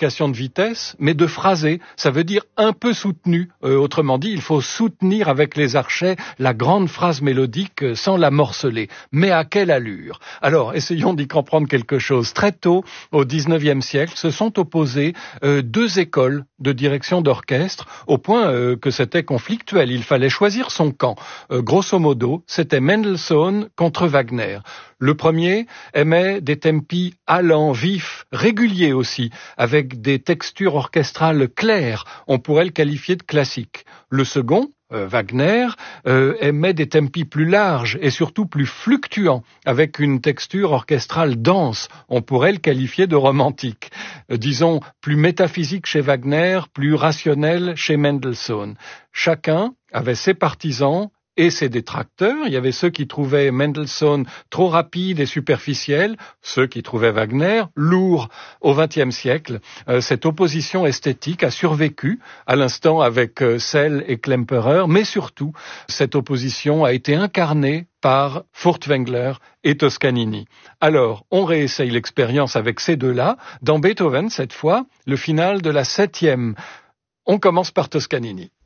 indication de vitesse, mais de phrasé. Ça veut dire un peu soutenu. Autrement dit, il faut soutenir avec les archets la grande phrase mélodique sans la morceler. Mais à quelle allure? Alors, essayons d'y comprendre quelque chose. Très tôt, au XIXe siècle, se sont opposées deux écoles de direction d'orchestre, au point que c'était conflictuel. Il fallait choisir son camp. Grosso modo, c'était Mendelssohn contre Wagner. Le premier aimait des tempi allants, vifs, réguliers aussi, avec des textures orchestrales claires. On pourrait le qualifier de classique. Le second, Wagner, aimait des tempi plus larges et surtout plus fluctuants, avec une texture orchestrale dense. On pourrait le qualifier de romantique. Disons, plus métaphysique chez Wagner, plus rationnel chez Mendelssohn. Chacun avait ses partisans et ses détracteurs. Il y avait ceux qui trouvaient Mendelssohn trop rapide et superficiel, ceux qui trouvaient Wagner lourd. Au XXe siècle, cette opposition esthétique a survécu, à l'instant avec Sell et Klemperer, mais surtout, cette opposition a été incarnée par Furtwängler et Toscanini. Alors, on réessaye l'expérience avec ces deux-là. Dans Beethoven, cette fois, le final de la 7e. On commence par Toscanini.